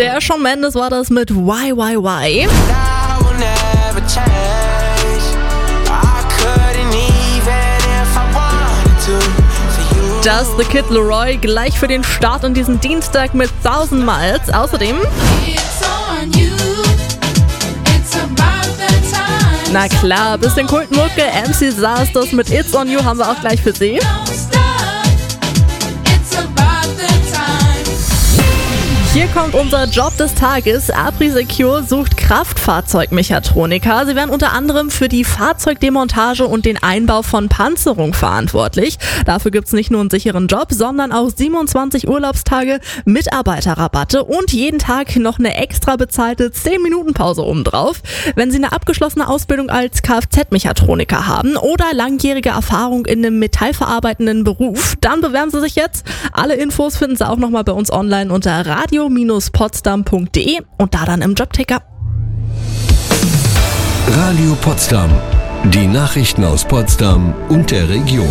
Der Shawn Mendes war das mit Why, Why, Why. Just the Kid Laroi gleich für den Start an diesem Dienstag mit 1000 Miles. Außerdem na klar, bisschen Kultmucke, MC Disasters mit It's On You haben wir auch gleich für Sie. Hier kommt unser Job des Tages. Apri-Secure sucht Kraftfahrzeugmechatroniker. Sie werden unter anderem für die Fahrzeugdemontage und den Einbau von Panzerung verantwortlich. Dafür gibt's nicht nur einen sicheren Job, sondern auch 27 Urlaubstage, Mitarbeiterrabatte und jeden Tag noch eine extra bezahlte 10-Minuten-Pause obendrauf. Wenn Sie eine abgeschlossene Ausbildung als Kfz-Mechatroniker haben oder langjährige Erfahrung in einem metallverarbeitenden Beruf, dann bewerben Sie sich jetzt. Alle Infos finden Sie auch nochmal bei uns online unter radio-potsdam.de und da dann im Jobticker. Radio Potsdam. Die Nachrichten aus Potsdam und der Region.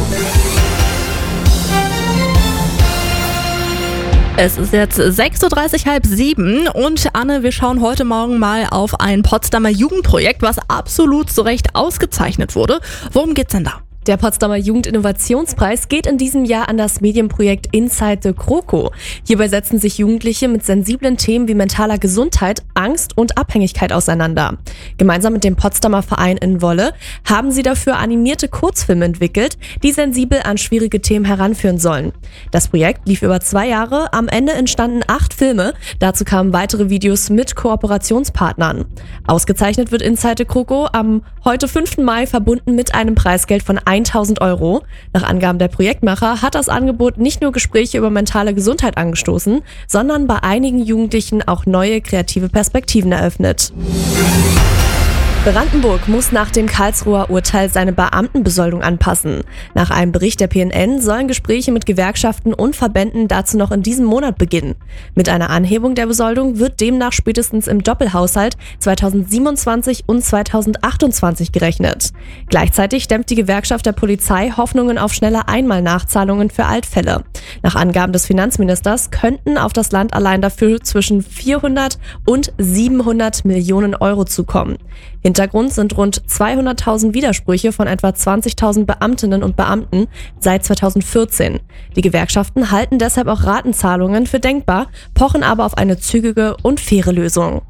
Es ist jetzt 6.30 Uhr, halb 7 und Anne, wir schauen heute Morgen mal auf ein Potsdamer Jugendprojekt, was absolut zu Recht ausgezeichnet wurde. Worum geht's denn da? Der Potsdamer Jugendinnovationspreis geht in diesem Jahr an das Medienprojekt Inside the Kroko. Hierbei setzen sich Jugendliche mit sensiblen Themen wie mentaler Gesundheit, Angst und Abhängigkeit auseinander. Gemeinsam mit dem Potsdamer Verein in Wolle haben sie dafür animierte Kurzfilme entwickelt, die sensibel an schwierige Themen heranführen sollen. Das Projekt lief über 2 Jahre, am Ende entstanden 8 Filme, dazu kamen weitere Videos mit Kooperationspartnern. Ausgezeichnet wird Inside the Kroko am heute 5. Mai verbunden mit einem Preisgeld von 1.000 Euro. Nach Angaben der Projektmacher hat das Angebot nicht nur Gespräche über mentale Gesundheit angestoßen, sondern bei einigen Jugendlichen auch neue kreative Perspektiven eröffnet. Brandenburg muss nach dem Karlsruher Urteil seine Beamtenbesoldung anpassen. Nach einem Bericht der PNN sollen Gespräche mit Gewerkschaften und Verbänden dazu noch in diesem Monat beginnen. Mit einer Anhebung der Besoldung wird demnach spätestens im Doppelhaushalt 2027 und 2028 gerechnet. Gleichzeitig dämpft die Gewerkschaft der Polizei Hoffnungen auf schnelle Einmalnachzahlungen für Altfälle. Nach Angaben des Finanzministers könnten auf das Land allein dafür zwischen 400 und 700 Millionen Euro zukommen. Hintergrund sind rund 200.000 Widersprüche von etwa 20.000 Beamtinnen und Beamten seit 2014. Die Gewerkschaften halten deshalb auch Ratenzahlungen für denkbar, pochen aber auf eine zügige und faire Lösung.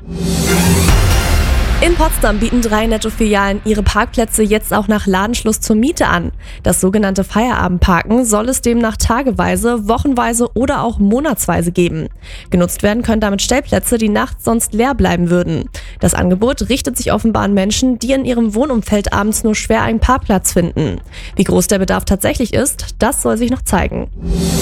In Potsdam bieten 3 Netto-Filialen ihre Parkplätze jetzt auch nach Ladenschluss zur Miete an. Das sogenannte Feierabendparken soll es demnach tageweise, wochenweise oder auch monatsweise geben. Genutzt werden können damit Stellplätze, die nachts sonst leer bleiben würden. Das Angebot richtet sich offenbar an Menschen, die in ihrem Wohnumfeld abends nur schwer einen Parkplatz finden. Wie groß der Bedarf tatsächlich ist, das soll sich noch zeigen.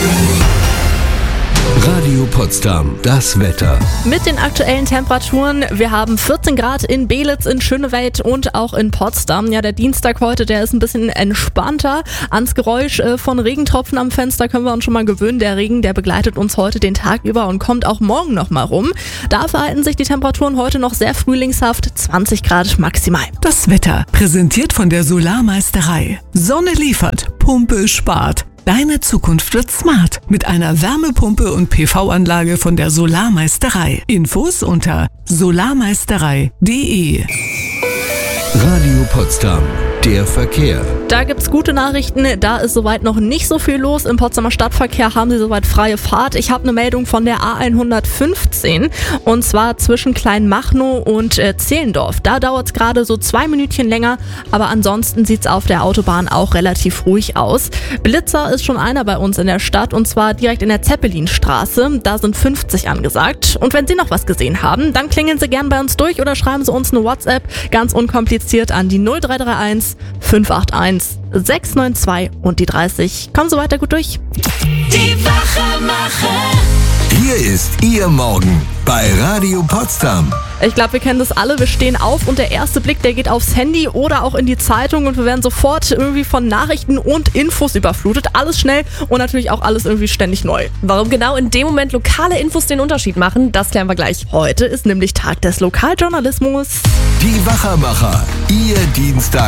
Radio Potsdam, das Wetter. Mit den aktuellen Temperaturen, wir haben 14 Grad in Belitz, in Schönewald und auch in Potsdam. Ja, der Dienstag heute, der ist ein bisschen entspannter. Ans Geräusch von Regentropfen am Fenster können wir uns schon mal gewöhnen. Der Regen, der begleitet uns heute den Tag über und kommt auch morgen noch mal rum. Da verhalten sich die Temperaturen heute noch sehr frühlingshaft, 20 Grad maximal. Das Wetter, präsentiert von der Solarmeisterei. Sonne liefert, Pumpe spart. Deine Zukunft wird smart mit einer Wärmepumpe und PV-Anlage von der Solarmeisterei. Infos unter solarmeisterei.de. Radio Potsdam, der Verkehr. Da gibt's gute Nachrichten, da ist soweit noch nicht so viel los. Im Potsdamer Stadtverkehr haben sie soweit freie Fahrt. Ich habe eine Meldung von der A115 und zwar zwischen Kleinmachnow und Zehlendorf. Da dauert's gerade so 2 Minütchen länger, aber ansonsten sieht's auf der Autobahn auch relativ ruhig aus. Blitzer ist schon einer bei uns in der Stadt und zwar direkt in der Zeppelinstraße. Da sind 50 angesagt. Und wenn Sie noch was gesehen haben, dann klingeln Sie gern bei uns durch oder schreiben Sie uns eine WhatsApp, ganz unkompliziert an die 0331 581 692 und die 30. Kommen Sie weiter gut durch. Die Wachemacher. Hier ist Ihr Morgen bei Radio Potsdam. Ich glaube, wir kennen das alle. Wir stehen auf und der erste Blick, der geht aufs Handy oder auch in die Zeitung und wir werden sofort irgendwie von Nachrichten und Infos überflutet. Alles schnell und natürlich auch alles irgendwie ständig neu. Warum genau in dem Moment lokale Infos den Unterschied machen, das klären wir gleich. Heute ist nämlich Tag des Lokaljournalismus. Die Wachemacher, Ihr Dienstag